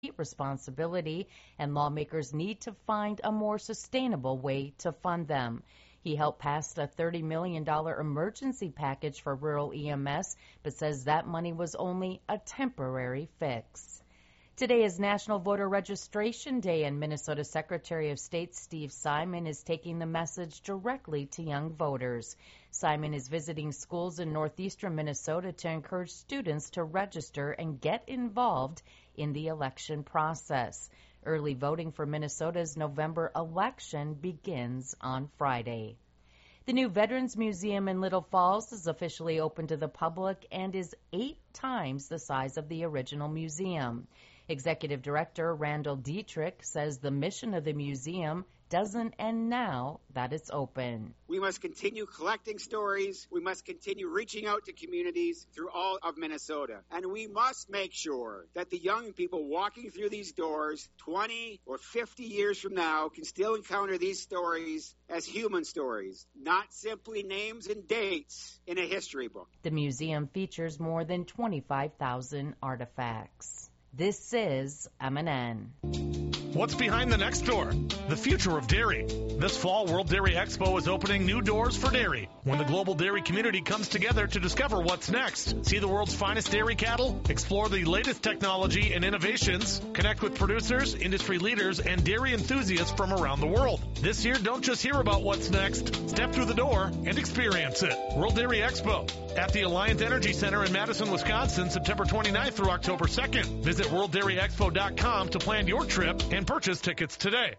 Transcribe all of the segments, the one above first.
responsibility, and lawmakers need to find a more sustainable way to fund them. He helped pass a $30 million emergency package for rural EMS, but says that money was only a temporary fix. Today is National Voter Registration Day, and Minnesota Secretary of State Steve Simon is taking the message directly to young voters. Simon is visiting schools in northeastern Minnesota to encourage students to register and get involved in the election process. Early voting for Minnesota's November election begins on Friday. The new Veterans Museum in Little Falls is officially open to the public and is 8 times the size of the original museum. Executive Director Randall Dietrich says the mission of the museum doesn't end now that it's open. We must continue collecting stories. We must continue reaching out to communities through all of Minnesota. And we must make sure that the young people walking through these doors 20 or 50 years from now can still encounter these stories as human stories, not simply names and dates in a history book. The museum features more than 25,000 artifacts. This is MNN. What's behind the next door? The future of dairy. This fall, World Dairy Expo is opening new doors for dairy when the global dairy community comes together to discover what's next. See the world's finest dairy cattle, explore the latest technology and innovations, connect with producers, industry leaders, and dairy enthusiasts from around the world. This year, don't just hear about what's next. Step through the door and experience it. World Dairy Expo at the Alliant Energy Center in Madison, Wisconsin, September 29th through October 2nd. Visit WorldDairyExpo.com to plan your trip and purchase tickets today.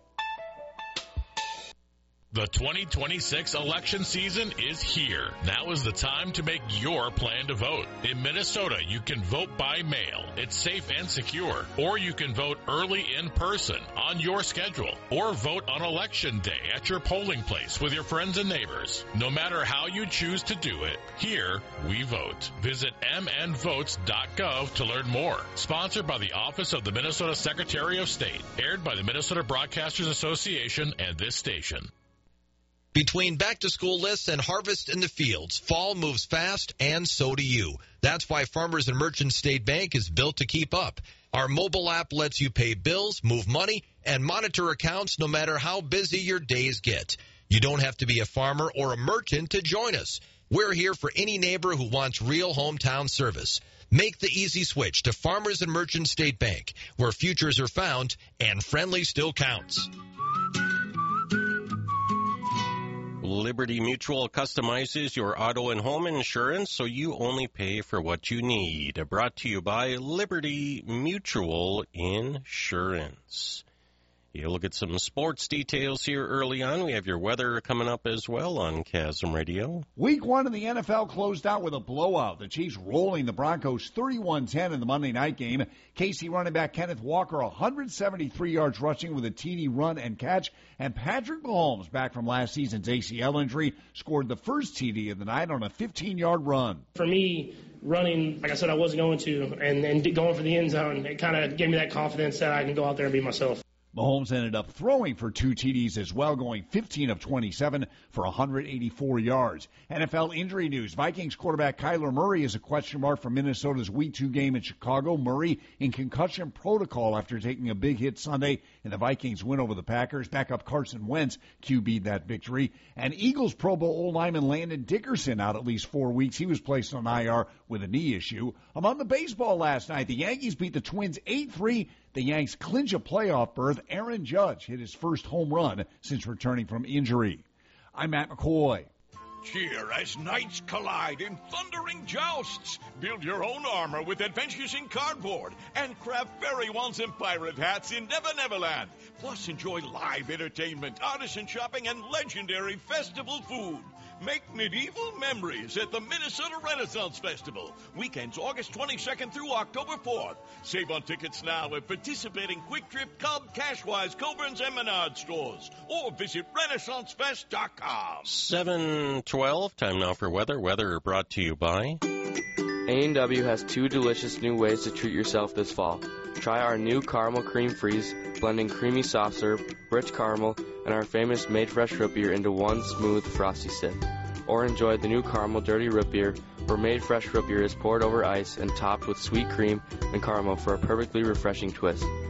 The 2026 election season is here. Now is the time to make your plan to vote. In Minnesota, you can vote by mail. It's safe and secure. Or you can vote early in person on your schedule. Or vote on Election Day at your polling place with your friends and neighbors. No matter how you choose to do it, here we vote. Visit mnvotes.gov to learn more. Sponsored by the Office of the Minnesota Secretary of State. Aired by the Minnesota Broadcasters Association and this station. Between back-to-school lists and harvest in the fields, fall moves fast, and so do you. That's why Farmers and Merchants State Bank is built to keep up. Our mobile app lets you pay bills, move money, and monitor accounts no matter how busy your days get. You don't have to be a farmer or a merchant to join us. We're here for any neighbor who wants real hometown service. Make the easy switch to Farmers and Merchants State Bank, where futures are found and friendly still counts. Liberty Mutual customizes your auto and home insurance so you only pay for what you need. Brought to you by Liberty Mutual Insurance. You look at some sports details here early on. We have your weather coming up as well on Chasm Radio. Week 1 in the NFL closed out with a blowout. The Chiefs rolling the Broncos 31-10 in the Monday night game. KC running back Kenneth Walker, 173 yards rushing with a TD run and catch. And Patrick Mahomes, back from last season's ACL injury, scored the first TD of the night on a 15-yard run. For me, running, like I said, I wasn't going to, and going for the end zone, it kind of gave me that confidence that I can go out there and be myself. Mahomes ended up throwing for 2 TDs as well, going 15 of 27 for 184 yards. NFL injury news. Vikings quarterback Kyler Murray is a question mark for Minnesota's Week 2 game in Chicago. Murray in concussion protocol after taking a big hit Sunday in the Vikings win over the Packers. Backup Carson Wentz QB'd that victory. And Eagles Pro Bowl lineman Landon Dickerson out at least 4 weeks. He was placed on IR with a knee issue. Among the baseball last night, the Yankees beat the Twins 8-3. The Yanks clinch a playoff berth. Aaron Judge hit his first home run since returning from injury. I'm Matt McCoy. Cheer as knights collide in thundering jousts. Build your own armor with Adventures in Cardboard and craft fairy wands and pirate hats in Never Neverland. Plus, enjoy live entertainment, artisan shopping, and legendary festival food. Make medieval memories at the Minnesota Renaissance Festival. Weekends August 22nd through October 4th. Save on tickets now at participating Quick Trip, Cub, Cashwise, Coburn's, and Menard stores. Or visit RenaissanceFest.com. 7:12. Time now for weather. Weather brought to you by A&W has 2 delicious new ways to treat yourself this fall. Try our new Caramel Cream Freeze, blending creamy soft serve, rich caramel, and our famous Made Fresh root beer into one smooth, frosty sip. Or enjoy the new Caramel Dirty Root Beer, where Made Fresh root beer is poured over ice and topped with sweet cream and caramel for a perfectly refreshing twist.